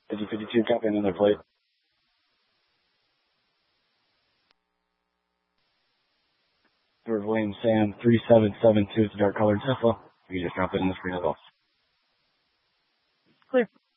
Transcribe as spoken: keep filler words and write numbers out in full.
fifty fifty-two, copy another plate. George William Sam three seven seven two, it's a dark colored Tesla. You can just drop it in the screen as well. Clear.